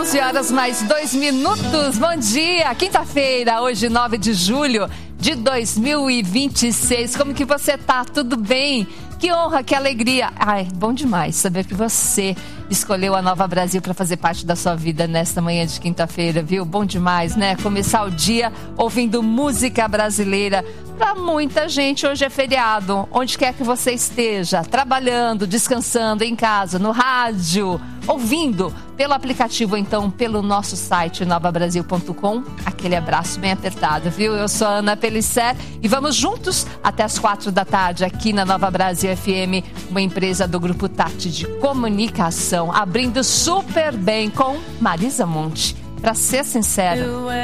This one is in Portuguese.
11 horas mais 2 minutos. Bom dia, quinta-feira, hoje 9 de julho de 2026. Como que você tá? Tudo bem? Que honra, que alegria. Ai, bom demais saber que você escolheu a Nova Brasil para fazer parte da sua vida nesta manhã de quinta-feira, viu? Bom demais, né? Começar o dia ouvindo música brasileira. Para muita gente, hoje é feriado. Onde quer que você esteja, trabalhando, descansando, em casa, no rádio, ouvindo pelo aplicativo, então pelo nosso site novabrasil.com. Aquele abraço bem apertado, viu? Eu sou a Ana Pellicer e vamos juntos até as 4 da tarde aqui na Nova Brasil FM, uma empresa do Grupo Tati de Comunicação, abrindo super bem com Marisa Monte. Para ser sincero,